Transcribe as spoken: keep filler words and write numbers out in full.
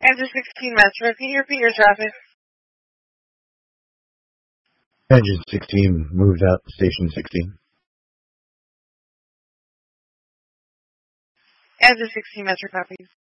Engine sixteen, Metro. Can you repeat your traffic? Engine sixteen moved out station sixteen. Engine sixteen, Metro copies.